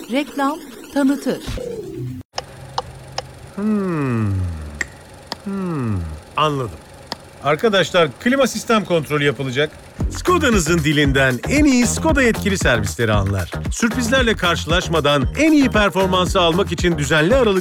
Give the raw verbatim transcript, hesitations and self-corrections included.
Reklam tanıtır. Hmm. Hmm. Anladım. Arkadaşlar, klima sistem kontrolü yapılacak. Skoda'nızın dilinden en iyi Skoda yetkili servisleri anlar. Sürprizlerle karşılaşmadan en iyi performansı almak için düzenli aralık